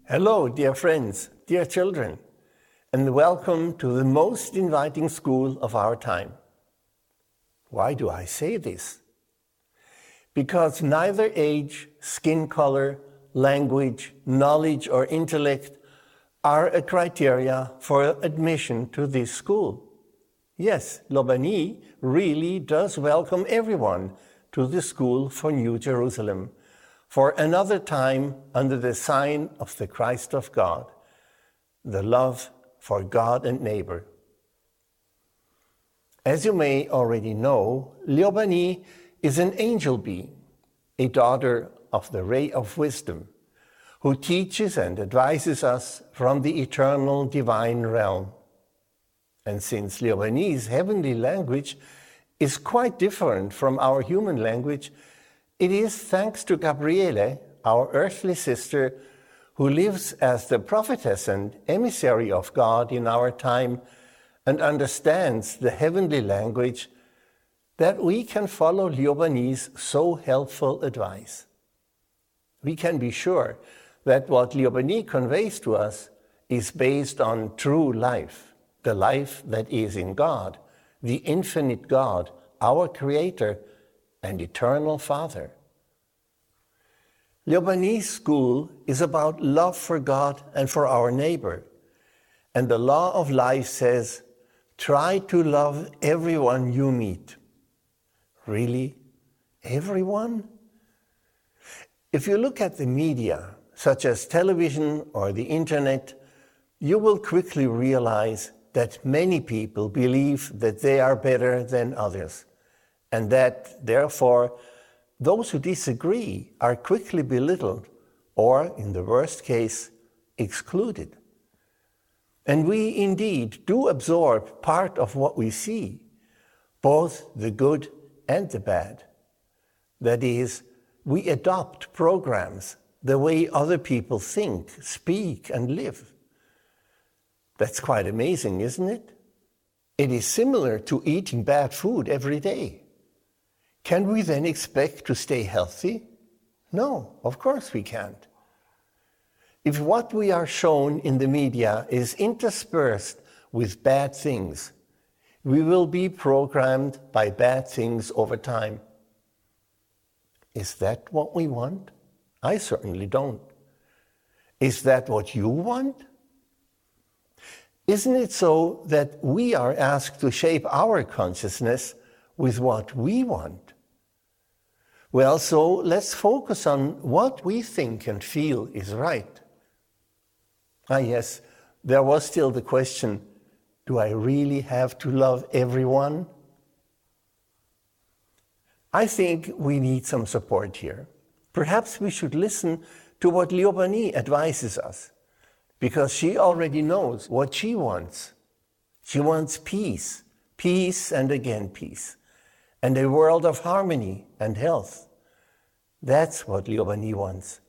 Hello, dear friends, dear children, and welcome to the most inviting school of our time. Why do I say this? Because neither age, skin color, language, knowledge, or intellect are a criteria for admission to this school. Yes, Lobany really does welcome everyone to the School for New Jerusalem, for another time under the sign of the Christ of God, the love for God and neighbor. As you may already know, Lobany is an angel being, a daughter of the ray of wisdom, who teaches and advises us from the eternal divine realm. And since Lobany's heavenly language is quite different from our human language, it is thanks to Gabriele, our earthly sister, who lives as the prophetess and emissary of God in our time and understands the heavenly language, that we can follow Lobany's so helpful advice. We can be sure that what Lobany conveys to us is based on true life, the life that is in God, the infinite God, our Creator and eternal Father. Lobany's school is about love for God and for our neighbor. And the law of life says, try to love everyone you meet. Really? Everyone? If you look at the media, such as television or the internet, you will quickly realize that many people believe that they are better than others, and that, therefore, those who disagree are quickly belittled or, in the worst case, excluded. And we indeed do absorb part of what we see, both the good and the bad. That is, we adopt programs the way other people think, speak, and live. That's quite amazing, isn't it? It is similar to eating bad food every day. Can we then expect to stay healthy? No, of course we can't. If what we are shown in the media is interspersed with bad things, we will be programmed by bad things over time. Is that what we want? I certainly don't. Is that what you want? Isn't it so that we are asked to shape our consciousness with what we want? Well, so let's focus on what we think and feel is right. Yes, there was still the question, do I really have to love everyone? I think we need some support here. Perhaps we should listen to what Lobany advises us, because she already knows what she wants. She wants peace, peace and again peace, and a world of harmony and health. That's what Lobany wants.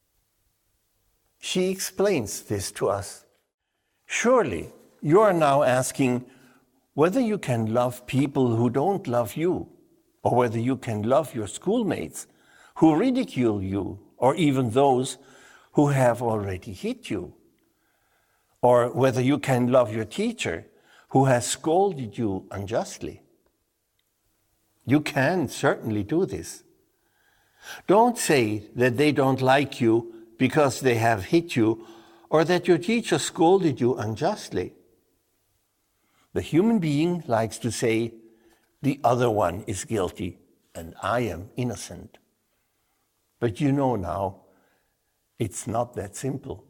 She explains this to us. Surely you are now asking whether you can love people who don't love you, or whether you can love your schoolmates who ridicule you, or even those who have already hit you, or whether you can love your teacher who has scolded you unjustly. You can certainly do this. Don't say that they don't like you because they have hit you, or that your teacher scolded you unjustly. The human being likes to say, the other one is guilty and I am innocent. But you know now, it's not that simple.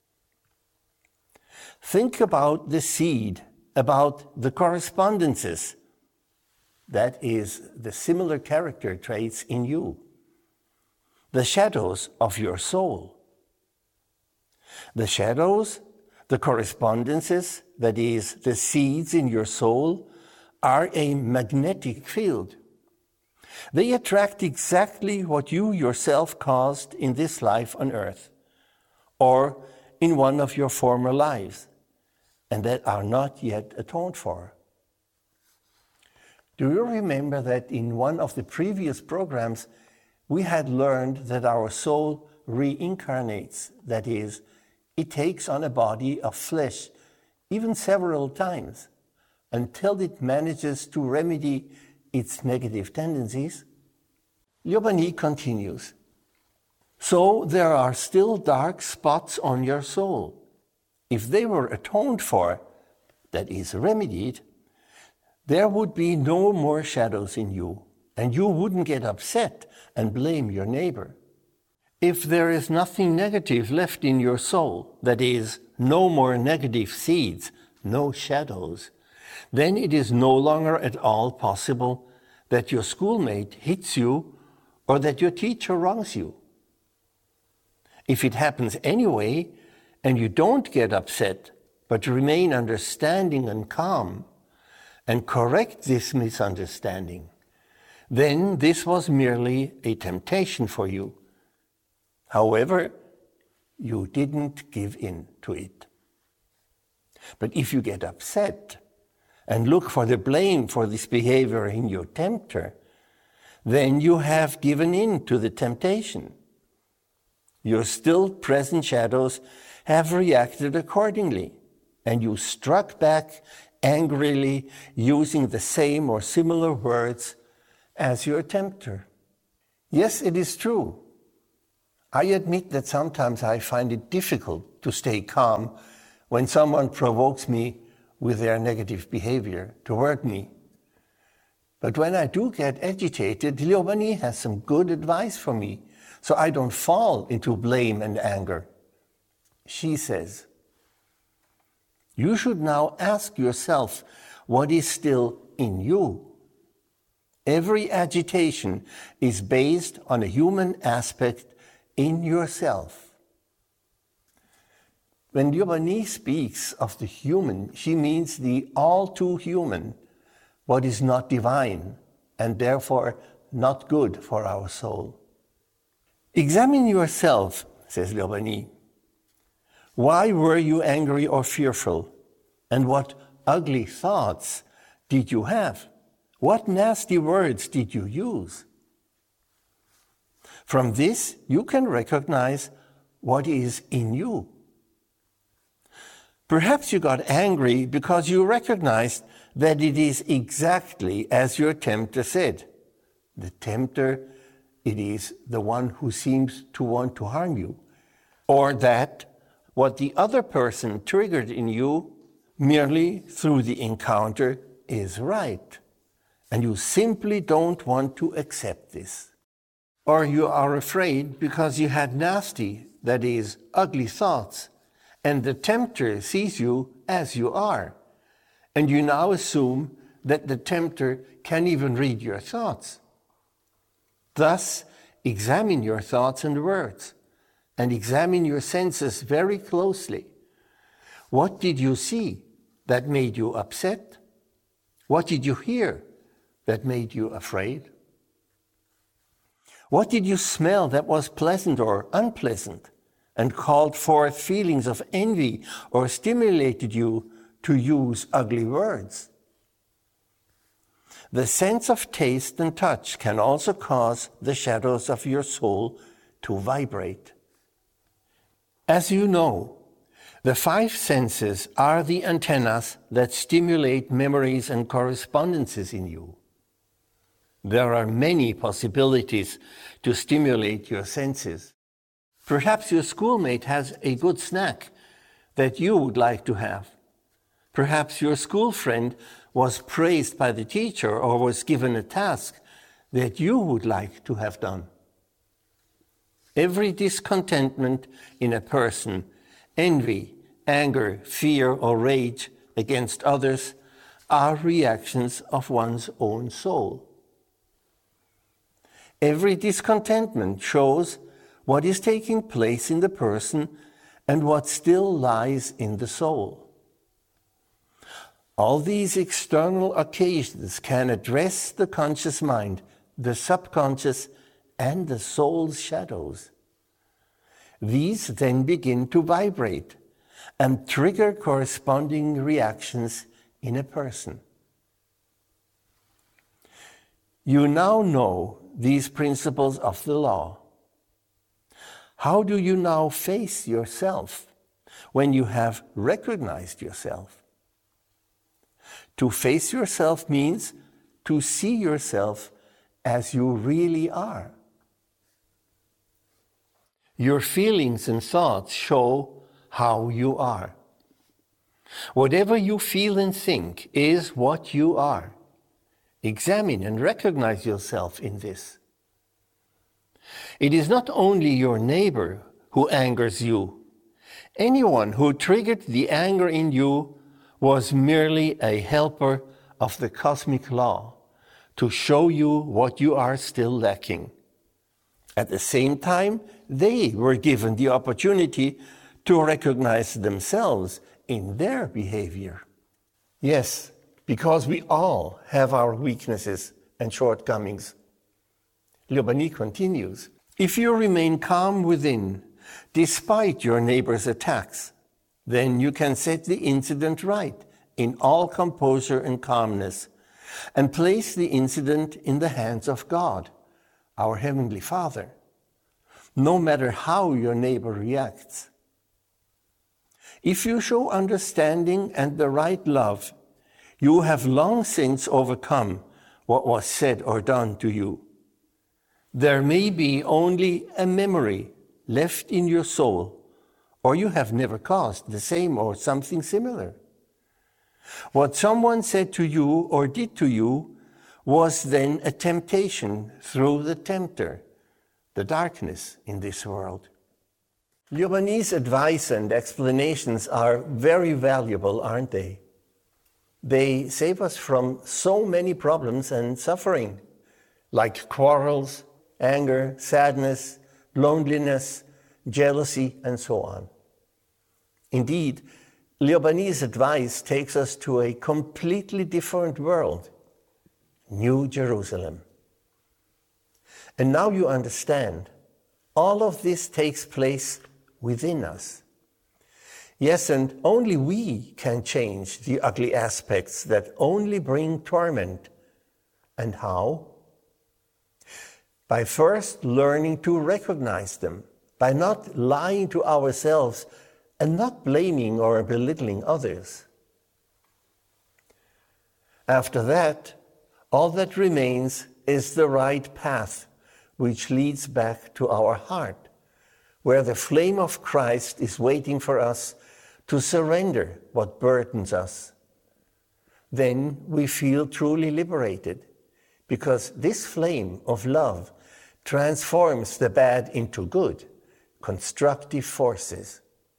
Think about the seed, about the correspondences. That is, the similar character traits in you. The shadows of your soul. The shadows, the correspondences, that is, the seeds in your soul, are a magnetic field. They attract exactly what you yourself caused in this life on earth, or in one of your former lives, and that are not yet atoned for. Do you remember that in one of the previous programs, we had learned that our soul reincarnates, that is, It takes on a body of flesh, even several times, until it manages to remedy its negative tendencies. Lyobani continues, so there are still dark spots on your soul. If they were atoned for, that is, remedied, there would be no more shadows in you, and you wouldn't get upset and blame your neighbor. If there is nothing negative left in your soul, that is, no more negative seeds, no shadows, then it is no longer at all possible that your schoolmate hits you or that your teacher wrongs you. If it happens anyway, and you don't get upset, but remain understanding and calm, and correct this misunderstanding, then this was merely a temptation for you. However, you didn't give in to it. But if you get upset and look for the blame for this behavior in your tempter, then you have given in to the temptation. Your still present shadows have reacted accordingly, and you struck back angrily using the same or similar words as your tempter. Yes, it is true. I admit that sometimes I find it difficult to stay calm when someone provokes me with their negative behavior toward me. But when I do get agitated, Lyobani has some good advice for me, so I don't fall into blame and anger. She says, you should now ask yourself what is still in you. Every agitation is based on a human aspect in yourself. When Lyobani speaks of the human, she means the all too human, what is not divine, and therefore not good for our soul. Examine yourself, says Lyobani. Why were you angry or fearful? And what ugly thoughts did you have? What nasty words did you use? From this, you can recognize what is in you. Perhaps you got angry because you recognized that it is exactly as your tempter said. The tempter, it is the one who seems to want to harm you. Or that what the other person triggered in you merely through the encounter is right. And you simply don't want to accept this. Or you are afraid because you had nasty, that is, ugly thoughts, and the tempter sees you as you are. And you now assume that the tempter can even read your thoughts. Thus, examine your thoughts and words, and examine your senses very closely. What did you see that made you upset? What did you hear that made you afraid? What did you smell that was pleasant or unpleasant and called forth feelings of envy or stimulated you to use ugly words? The sense of taste and touch can also cause the shadows of your soul to vibrate. As you know, the 5 senses are the antennas that stimulate memories and correspondences in you. There are many possibilities to stimulate your senses. Perhaps your schoolmate has a good snack that you would like to have. Perhaps your school friend was praised by the teacher or was given a task that you would like to have done. Every discontentment in a person, envy, anger, fear, or rage against others are reactions of one's own soul. Every discontentment shows what is taking place in the person and what still lies in the soul. All these external occasions can address the conscious mind, the subconscious, and the soul's shadows. These then begin to vibrate and trigger corresponding reactions in a person. You now know these principles of the law. How do you now face yourself when you have recognized yourself. To face yourself means to see yourself as you really are. Your feelings and thoughts show how you are. Whatever you feel and think is what you are. Examine and recognize yourself in this. It is not only your neighbor who angers you. Anyone who triggered the anger in you was merely a helper of the cosmic law to show you what you are still lacking. At the same time, they were given the opportunity to recognize themselves in their behavior. Yes, because we all have our weaknesses and shortcomings. Liobani continues, if you remain calm within, despite your neighbor's attacks, then you can set the incident right in all composure and calmness, and place the incident in the hands of God, our Heavenly Father, no matter how your neighbor reacts. If you show understanding and the right love, you have long since overcome what was said or done to you. There may be only a memory left in your soul, or you have never caused the same or something similar. What someone said to you or did to you was then a temptation through the tempter, the darkness in this world. Liobani's advice and explanations are very valuable, aren't they? They save us from so many problems and suffering, like quarrels, anger, sadness, loneliness, jealousy, and so on. Indeed, Liobani's advice takes us to a completely different world, New Jerusalem. And now you understand, all of this takes place within us. Yes, and only we can change the ugly aspects that only bring torment. And how? By first learning to recognize them, by not lying to ourselves and not blaming or belittling others. After that, all that remains is the right path, which leads back to our heart, where the flame of Christ is waiting for us to surrender what burdens us. Then we feel truly liberated, because this flame of love transforms the bad into good, constructive forces.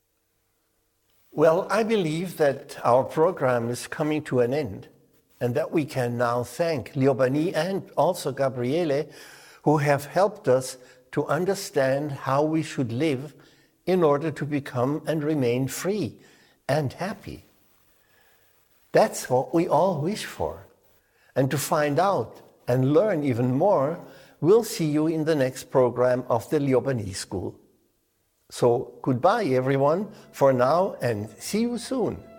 Well, I believe that our program is coming to an end, and that we can now thank Liobani and also Gabriele, who have helped us to understand how we should live in order to become and remain free and happy. That's what we all wish for. And to find out and learn even more, we'll see you in the next program of the Liobani School. So goodbye everyone for now, and see you soon.